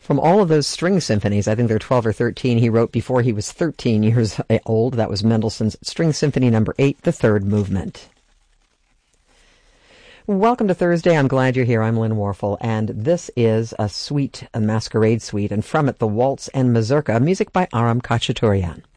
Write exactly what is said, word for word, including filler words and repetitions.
From all of those string symphonies, I think there are twelve or thirteen he wrote before he was thirteen years old. That was Mendelssohn's String Symphony number eight, the third movement. Welcome to Thursday. I'm glad you're here. I'm Lynn Warfel, and this is a suite, a masquerade suite, and from it, the Waltz and Mazurka, music by Aram Khachaturian.